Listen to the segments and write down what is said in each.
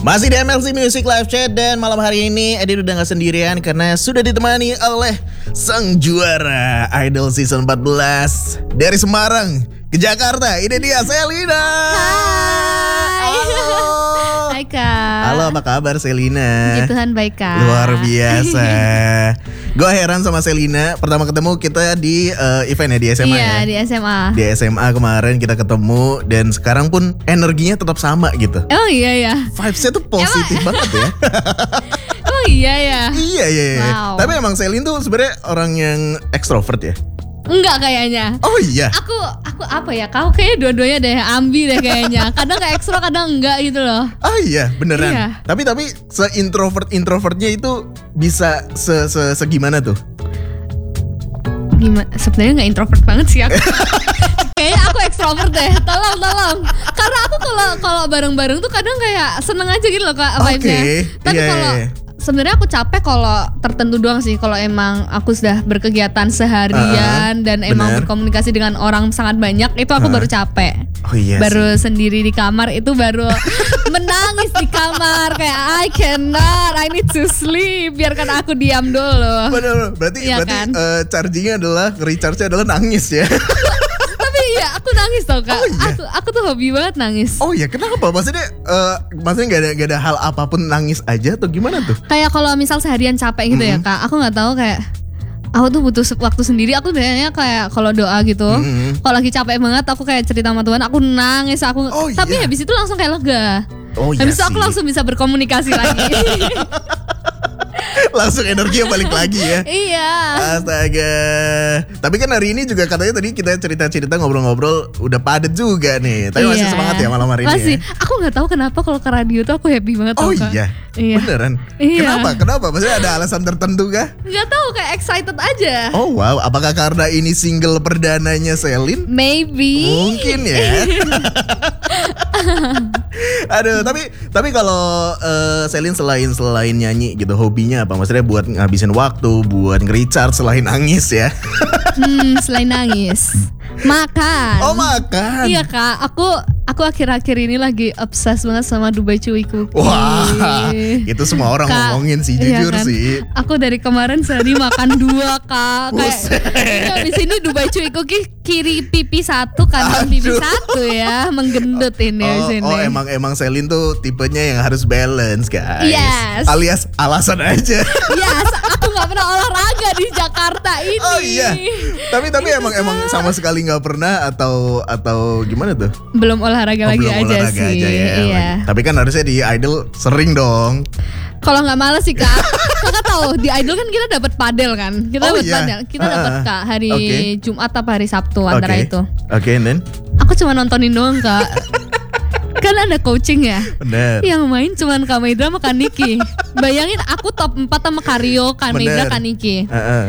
Masih di MLC Music Live Chat dan malam hari ini Edin udah gak sendirian karena sudah ditemani oleh sang juara Idol Season 14 dari Semarang ke Jakarta. Ini dia Selina. Hai. Halo. Hai Kak. Halo, apa kabar Selina? Puji Tuhan baik Kak. Luar biasa. Gue heran sama Selina. Pertama ketemu kita di event ya di SMA Iya, ya. di SMA. Di SMA kemarin kita ketemu dan sekarang pun energinya tetap sama gitu. Oh iya ya. Vibes-nya tuh positif banget ya. Oh iya ya. Iya. Wow. Tapi emang Selin tuh sebenarnya orang yang ekstrovert ya. Enggak kayaknya. Oh iya. Aku apa ya? Kau kayaknya dua-duanya deh, ambi deh kayaknya. Kadang kayak ekstro, kadang enggak gitu loh. Oh iya, beneran. Iya. Tapi se-introvertnya itu bisa segimana tuh? Gimana? Sebenarnya enggak introvert banget sih aku. Kayaknya aku ekstrovert deh. Tolong. Karena aku kalau bareng-bareng tuh kadang kayak seneng aja gitu loh Kak vibes-nya. Tapi kalau sebenarnya aku capek kalau tertentu doang sih. Kalau emang aku sudah berkegiatan seharian dan emang berkomunikasi dengan orang sangat banyak, itu aku baru capek. Oh iya. Baru sendiri di kamar itu baru menangis di kamar kayak I cannot, I need to sleep. Biarkan aku diam dulu. Bener. Berarti kan? chargingnya adalah recharge-nya adalah nangis ya. Tapi iya aku nangis tau Kak. Oh, iya? Aku tuh hobi banget nangis. Oh iya, kenapa? Maksudnya gak ada hal apapun nangis aja atau gimana tuh? Kayak kalau misal seharian capek gitu ya Kak, aku nggak tahu kayak aku tuh butuh waktu sendiri. Aku biasanya kayak kalau doa gitu, kalau lagi capek banget aku kayak cerita sama Tuhan, aku nangis, tapi habis itu langsung kayak lega. Oh iya. Habis itu aku langsung bisa berkomunikasi lagi. Langsung energinya balik lagi ya. Iya. Astaga. Tapi kan hari ini juga katanya tadi kita cerita-cerita ngobrol-ngobrol udah padet juga nih. Tapi masih semangat ya malam hari ini. Masih. Ya? Aku nggak tahu kenapa kalau ke radio tuh aku happy banget. Oh Kak. iya. Beneran? Iya. Kenapa? Maksudnya ada alasan tertentu kah? Nggak tahu, kayak excited aja. Oh wow. Apakah karena ini single perdananya Selin? Maybe. Mungkin ya. Aduh, tapi kalau Selin selain nyanyi gitu, hobinya apa? Maksudnya buat ngabisin waktu, buat nge-recharge selain nangis ya? Selain nangis, makan. Oh makan. Iya Kak, aku akhir-akhir ini lagi obses banget sama Dubai Chewy Cookie. Wah, itu semua orang Kak, ngomongin sih, iya jujur kan? sih. Aku dari kemarin sehari makan 2 Kak. Kayak di sini Dubai Chewy Cookie kiri pipi 1, kanan pipi 1 ya, menggendut ini di sini. Oh emang Selin tuh tipenya yang harus balance guys. Yes. Alias alasan aja. Yes, aku nggak pernah olahraga di Jakarta ini. Oh iya. Tapi emang sama sekali nggak pernah atau gimana tuh? Belum olahraga lagi belum aja olahraga sih. aja ya. Iya. Tapi kan harusnya di Idol sering dong. Kalau nggak males sih Kak. Kakak tahu di Idol kan kita dapat padel kan. Kita dapat padel. Kita dapat Kak hari Jumat atau hari Sabtu antara itu. Oke, and then? Aku cuma nontonin doang Kak. Kan ada coaching ya. Bener. Yang main cuma Kamedra sama Kaniki. Bayangin aku top 4 sama Karyo, Kamedra, Kaniki.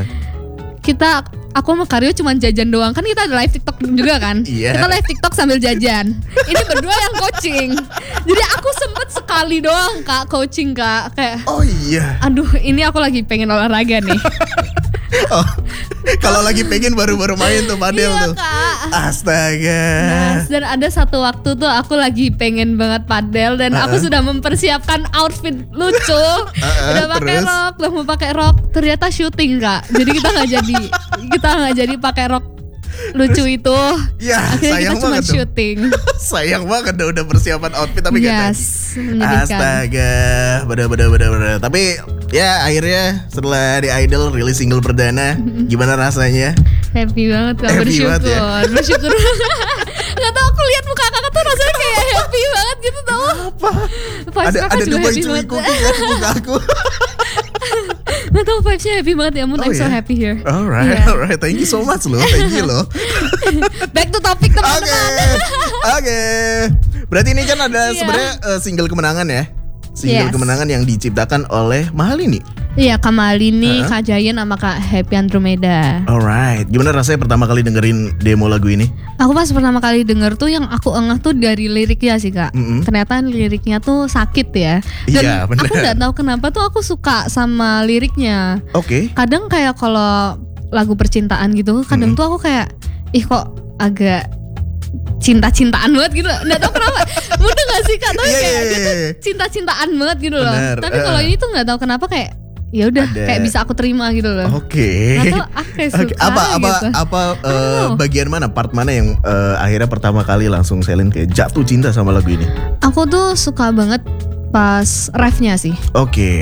Aku sama Karyo cuma jajan doang. Kan kita ada live TikTok juga kan. Kita live TikTok sambil jajan. Ini berdua yang coaching. Jadi aku sempet sekali doang Kak coaching Kak. Kayak oh iya. Aduh ini aku lagi pengen olahraga nih. Oh, kalau lagi pengen baru-baru main tuh padel tuh. Kak. Astaga. Yes, dan ada satu waktu tuh aku lagi pengen banget padel dan aku sudah mempersiapkan outfit lucu. Udah mau pakai rok. Ternyata syuting Kak. Jadi kita nggak jadi pakai rok lucu itu. Ya, akhirnya kita cuma syuting. Sayang banget udah persiapan outfit tapi gak jadi. Astaga, bener. Tapi ya akhirnya setelah di Idol rilis single perdana, gimana rasanya? Happy banget Kak, bersyukur. Gak tau, aku lihat muka kakak tuh rasanya kayak happy banget gitu tau. Apa? Ada Dubai Chewy Cookie kan di muka aku. Gak tau, vibes-nya happy banget ya ampun. I'm so happy here. Alright, thank you so much loh. Thank you loh. Back to topic teman-teman. Oke. Berarti ini kan ada sebenarnya single kemenangan ya. Single kemenangan yang diciptakan oleh Mahalini. Iya, Kak Mahalini, Kak Jayan sama Kak Happy Andromeda. Alright, gimana rasanya pertama kali dengerin demo lagu ini? Aku pas pertama kali denger tuh yang aku engah tuh dari liriknya sih Kak. Ternyata liriknya tuh sakit ya. Dan iya, bener. Aku gak tahu kenapa tuh aku suka sama liriknya. Oke. Kadang kayak kalau lagu percintaan gitu, kadang tuh aku kayak kok agak cinta-cintaan banget gitu. Nggak tahu kenapa. Mudah gak sih Kak? Tapi kayak dia tuh cinta-cintaan banget gitu loh. Bener, Tapi kalau ini tuh nggak tahu kenapa kayak ya udah kayak bisa aku terima gitu loh. Oke. Atau aku kayak suka Apa bagian mana, part mana yang akhirnya pertama kali langsung Selin kayak jatuh cinta sama lagu ini? Aku tuh suka banget pas refnya sih. Oke.